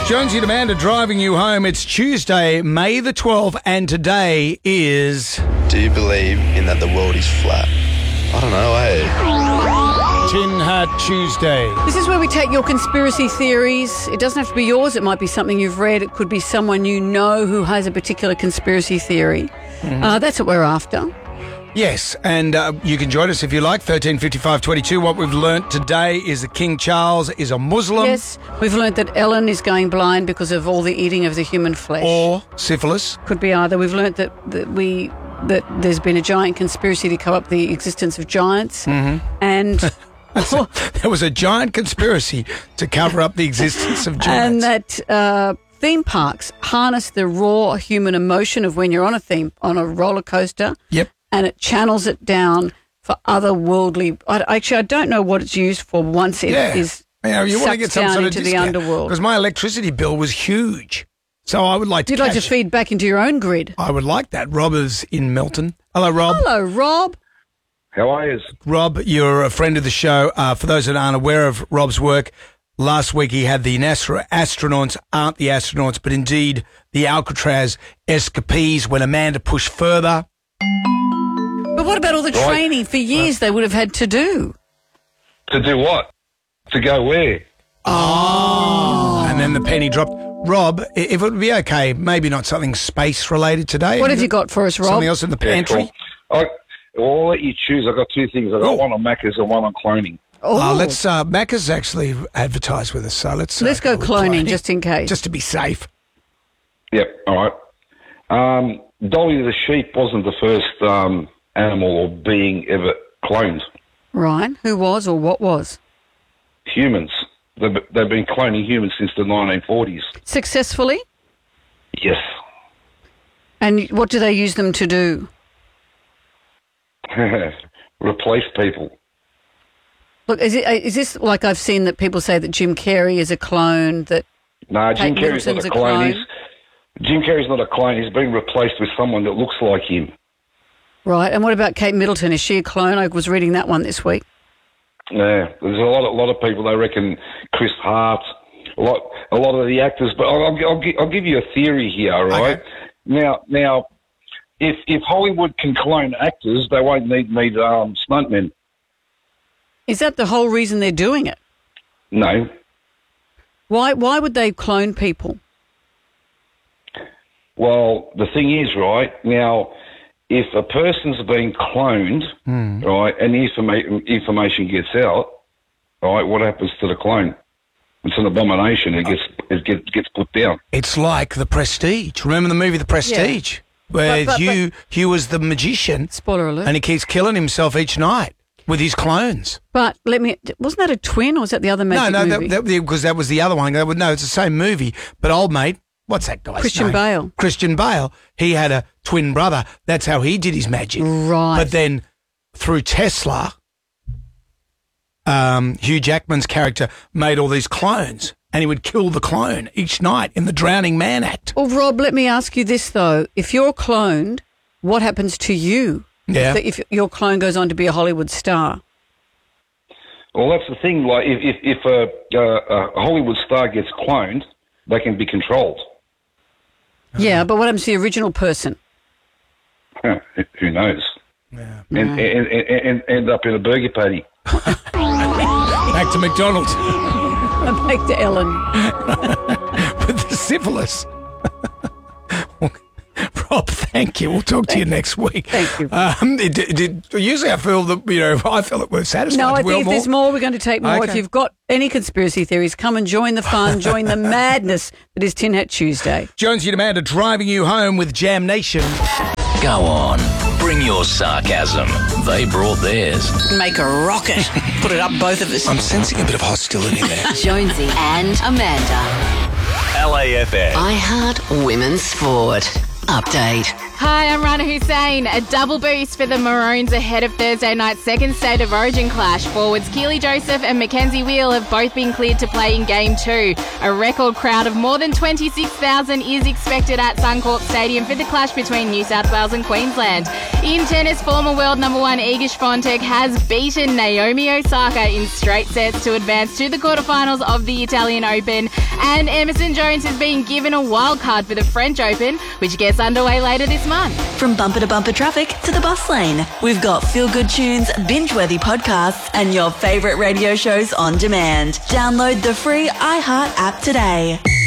Jonesy and Amanda driving you home. It's Tuesday, May the 12th, and today is... Do you believe in that the world is flat? I don't know, Tin Hat Tuesday. This is where we take your conspiracy theories. It doesn't have to be yours. It might be something you've read. It could be someone you know who has a particular conspiracy theory. That's what we're after. Yes, and you can join us if you like, 135522. What we've learnt today is that King Charles is a Muslim. Yes, we've learnt that Ellen is going blind because of all the eating of the human flesh. Or syphilis. Could be either. We've learnt that there's been a giant conspiracy to cover up the existence of giants. And... There was a giant conspiracy to cover up the existence of and giants. that theme parks harness the raw human emotion of when you're on a roller coaster. Yep. And it channels it down for otherworldly. I don't know what it's used for once it is you want to get some down sort of into the discount, underworld. because my electricity bill was huge. So I would like to You'd like to feed back into your own grid. I would like that. Rob is in Melton. Hello, Rob. Hello, Rob. How are you? Rob, you're a friend of the show. For those that aren't aware of Rob's work, last week he had the NASA astronauts aren't the astronauts, but indeed the Alcatraz escapees when Amanda pushed further. But what about all the training for years they would have had to do? To do what? To go where? And then the penny dropped. Rob, if it would be okay, maybe not something space-related today. What have you got for us, Rob? Something else in the pantry? Cool. I'll let you choose. I've got two things. I've got one on Macca's and one on cloning. Macca's actually advertised with us, so let's go with cloning just in case. Just to be safe. Yep, all right. Dolly the sheep wasn't the first animal or being ever cloned. Right. Who was or what was? Humans. They've been cloning humans since the 1940s. Successfully? Yes. And what do they use them to do? Replace people. Look, is this like I've seen that people say that Jim Carrey is a clone? That No, Jim Carrey's not a clone. Jim Carrey's not a clone. He's been replaced with someone that looks like him. Right. And what about Kate Middleton? Is she a clone? I was reading that one this week. Yeah, there's a lot of people. They reckon Chris Hart, a lot of the actors. But I'll give you a theory here, right? Okay. Now, if Hollywood can clone actors, they won't need stuntmen. Is that the whole reason they're doing it? No. Why would they clone people? Well, the thing is, right, now, if a person's been cloned, right, and the information gets out, right, what happens to the clone? It's an abomination. It gets put down. It's like The Prestige. Remember the movie The Prestige? Where Hugh was the magician. Spoiler alert. And he keeps killing himself each night with his clones. But wasn't that a twin or was that the other magic movie? No, because that was the other one. No, it's the same movie. But old mate, what's that guy's Christian name? Bale. Christian Bale. He had a twin brother. That's how he did his magic. Right. But then through Tesla, Hugh Jackman's character made all these clones and he would kill the clone each night in the Drowning Man Act. Well, Rob, let me ask you this, though. If you're cloned, what happens to you? Yeah. If your clone goes on to be a Hollywood star? Well, that's the thing. Like, if a Hollywood star gets cloned, they can be controlled. Yeah, but what happens to the original person? Who knows? Yeah. And end up in a burger patty. Back to McDonald's Back to Ellen. with the syphilis. Rob, thank you. We'll talk to you next week. Thank you. Usually I feel that, I feel that we're satisfied. No, I think if there's more, we're going to take more. Okay. If you've got any conspiracy theories, come and join the fun, join the madness that is Tin Hat Tuesday. Jonesy and Amanda driving you home with Jam Nation. Go on, bring your sarcasm. They brought theirs. Make a rocket. Put it up, both of us. I'm sensing a bit of hostility there. Jonesy and Amanda. LAFM. I Heart Women's Sport. Update. Hi, I'm Rana Hussain. A double boost for the Maroons ahead of Thursday night's second State of Origin clash. Forwards Keely Joseph and Mackenzie Wheel have both been cleared to play in Game 2. A record crowd of more than 26,000 is expected at Suncorp Stadium for the clash between New South Wales and Queensland. In tennis, former world number 1 Iga Swiatek has beaten Naomi Osaka in straight sets to advance to the quarterfinals of the Italian Open. And Emerson Jones is being given a wild card for the French Open, which gets underway later this month. From bumper to bumper traffic to the bus lane, we've got feel-good tunes, binge-worthy podcasts, and your favourite radio shows on demand. Download the free iHeart app today.